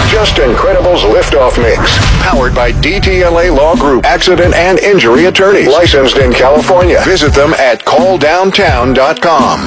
Just Incredible's Liftoff Mix. Powered by DTLA Law Group. Accident and injury attorneys. Licensed in California. Visit them at calldowntown.com.